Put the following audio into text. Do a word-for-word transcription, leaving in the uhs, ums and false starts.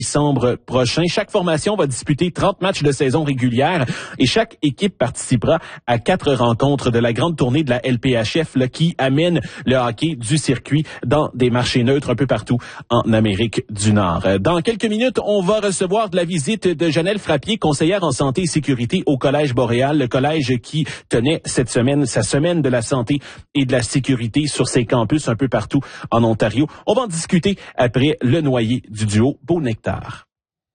décembre prochain. Chaque formation va disputer trente matchs de saison régulière et chaque équipe participera à quatre rencontres de la grande tournée de la L P H F là, qui amène le hockey du circuit dans des marchés neutres un peu partout en Amérique du Nord. Dans quelques minutes, on va recevoir de la visite de Janelle Frappier, conseillère en santé et sécurité au Collège Boréal, le collège qui tenait cette semaine sa semaine de la santé et de la sécurité sur ses campus un peu partout en Ontario. On va en discuter après le noyer du duo Beau Nectar.